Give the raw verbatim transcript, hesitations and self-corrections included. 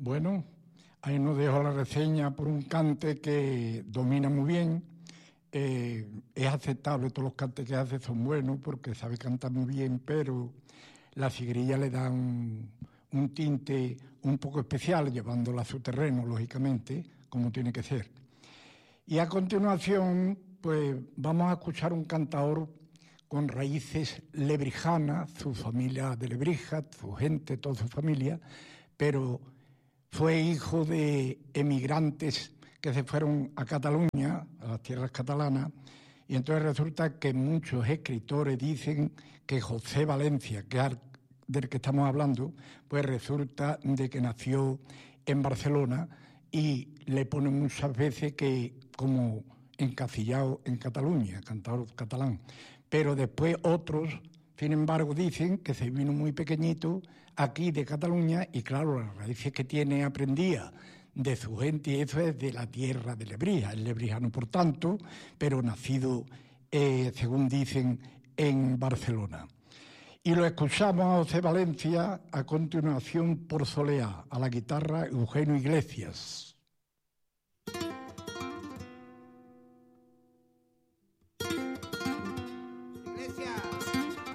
Bueno, ahí nos dejo la reseña por un cante que domina muy bien. Eh, es aceptable, todos los cantes que hace son buenos porque sabe cantar muy bien, pero la sigrilla le da un, un tinte un poco especial, llevándola a su terreno, lógicamente, como tiene que ser. Y a continuación, pues vamos a escuchar un cantador con raíces lebrijanas, su familia de Lebrija, su gente, toda su familia, pero fue hijo de emigrantes que se fueron a Cataluña, a las tierras catalanas, y entonces resulta que muchos escritores dicen que José Valencia, que es del que estamos hablando, pues resulta de que nació en Barcelona y le ponen muchas veces que como encasillado en Cataluña, cantador catalán. Pero después otros, sin embargo, dicen que se vino muy pequeñito aquí de Cataluña y claro, las raíces que tiene aprendía de su gente y eso es de la tierra de Lebrija, es lebrijano por tanto, pero nacido, eh, según dicen, en Barcelona. Y lo escuchamos a José Valencia, a continuación por Soleá, a la guitarra Eugenio Iglesias.